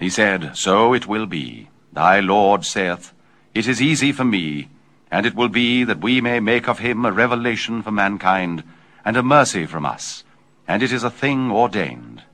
He said, So it will be. Thy Lord saith, It is easy for me, and it will be that we may make of him a revelation for mankind, and a mercy from us, and it is a thing ordained.